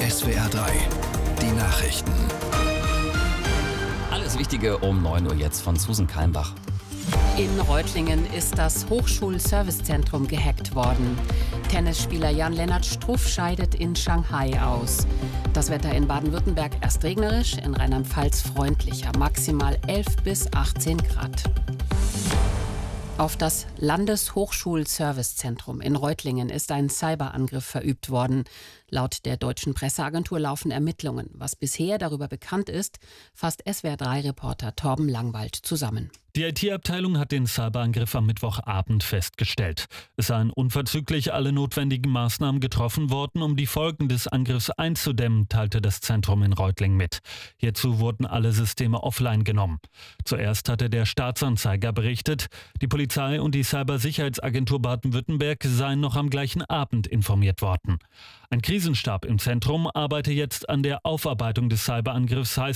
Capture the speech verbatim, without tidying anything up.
S W R drei, die Nachrichten. Alles Wichtige um neun Uhr jetzt von Susan Kalmbach. In Reutlingen ist das Hochschul-Servicezentrum gehackt worden. Tennisspieler Jan-Lennart Struff scheidet in Shanghai aus. Das Wetter in Baden-Württemberg erst regnerisch, in Rheinland-Pfalz freundlicher, maximal elf bis achtzehn Grad. Auf das Landeshochschul-Servicezentrum in Reutlingen ist ein Cyberangriff verübt worden. Laut der deutschen Presseagentur laufen Ermittlungen. Was bisher darüber bekannt ist, fasst S W R drei Reporter Torben Langwald zusammen. Die I T-Abteilung hat den Cyberangriff am Mittwochabend festgestellt. Es seien unverzüglich alle notwendigen Maßnahmen getroffen worden, um die Folgen des Angriffs einzudämmen, teilte das Zentrum in Reutlingen mit. Hierzu wurden alle Systeme offline genommen. Zuerst hatte der Staatsanzeiger berichtet, die Polizei und die Cybersicherheitsagentur Baden-Württemberg seien noch am gleichen Abend informiert worden. Ein Krisenstab im Zentrum arbeite jetzt an der Aufarbeitung des Cyberangriffs, heißt